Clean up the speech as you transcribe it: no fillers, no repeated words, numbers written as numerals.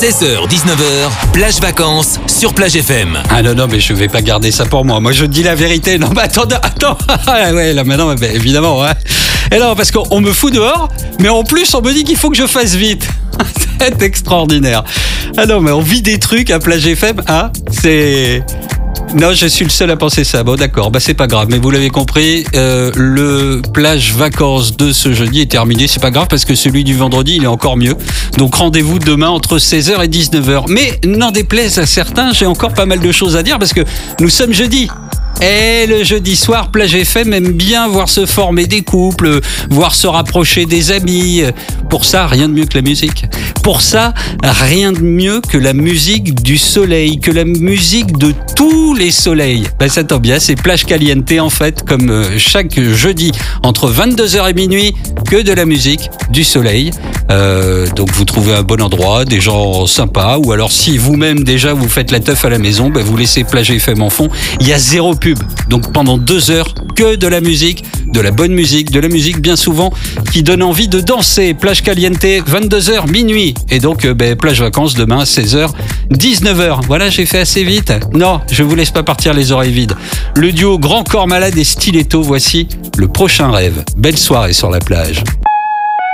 16h-19h, plage vacances sur Plage FM. Ah non, mais je vais pas garder ça pour moi. Moi, je dis la vérité. Non, mais attends. Ah ouais, là maintenant, évidemment, ouais. Et non, parce qu'on me fout dehors, mais en plus, on me dit qu'il faut que je fasse vite. C'est extraordinaire. Ah non, mais on vit des trucs à Plage FM. Ah, c'est... Non, je suis le seul à penser ça. Bon, d'accord, c'est pas grave. Mais vous l'avez compris, le plage vacances de ce jeudi est terminé. C'est pas grave parce que celui du vendredi, il est encore mieux. Donc rendez-vous demain entre 16h et 19h. Mais n'en déplaise à certains, j'ai encore pas mal de choses à dire parce que nous sommes jeudi. Et le jeudi soir, Plage FM aime bien voir se former des couples, voir se rapprocher des amis. Pour ça, rien de mieux que la musique. Pour ça, rien de mieux que la musique du soleil, que la musique de tous les soleils. Ça tombe bien, c'est Plage Caliente en fait, comme chaque jeudi entre 22h et minuit, que de la musique, du soleil. Donc vous trouvez un bon endroit, des gens sympas, ou alors si vous-même déjà vous faites la teuf à la maison, vous laissez Plage FM en fond. Il y a zéro pub. Donc pendant 2 heures, que de la musique, de la bonne musique, de la musique bien souvent qui donne envie de danser. Plage Caliente, 22h, minuit. Et donc plage vacances demain, 16h, 19h. Voilà, j'ai fait assez vite. Non, je vous laisse pas partir les oreilles vides. Le duo Grand Corps Malade et Stiletto, voici le prochain rêve. Belle soirée sur la plage.